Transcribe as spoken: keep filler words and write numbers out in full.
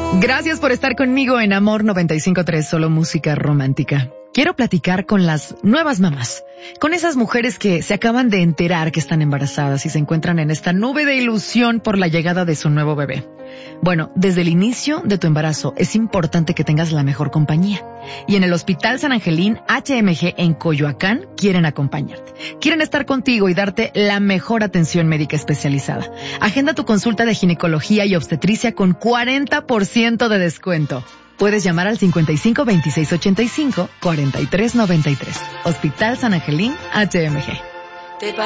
Gracias por estar conmigo en Amor noventa y cinco punto tres, solo música romántica. Quiero platicar con las nuevas mamás, con esas mujeres que se acaban de enterar que están embarazadas y se encuentran en esta nube de ilusión por la llegada de su nuevo bebé. Bueno, desde el inicio de tu embarazo es importante que tengas la mejor compañía. Y en el Hospital San Angelín H M G en Coyoacán quieren acompañarte. Quieren estar contigo y darte la mejor atención médica especializada. Agenda tu consulta de ginecología y obstetricia con cuarenta por ciento de descuento. Puedes llamar al cincuenta y cinco, veintiséis, ochenta y cinco, cuarenta y tres noventa y tres. Hospital San Angelín H M G.